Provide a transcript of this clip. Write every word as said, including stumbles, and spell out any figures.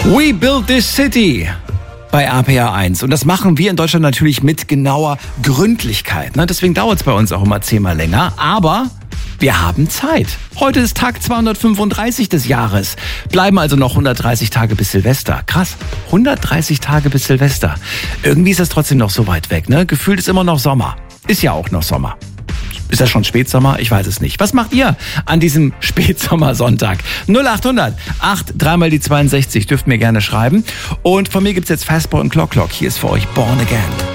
We Build This City bei R P R eins. Und das machen wir in Deutschland natürlich mit genauer Gründlichkeit. Ne? Deswegen dauert es bei uns auch immer zehnmal länger. Aber wir haben Zeit. Heute ist Tag zweihundertfünfunddreißig des Jahres. Bleiben also noch hundertdreißig Tage bis Silvester. Krass, hundertdreißig Tage bis Silvester. Irgendwie ist das trotzdem noch so weit weg. Ne? Gefühlt ist immer noch Sommer. Ist ja auch noch Sommer. Ist das schon Spätsommer? Ich weiß es nicht. Was macht ihr an diesem Spätsommersonntag? null achthundert acht dreimal die zweiundsechzig dürft mir gerne schreiben. Und von mir gibt's jetzt Fastball und Clock Clock. Hier ist für euch Born Again.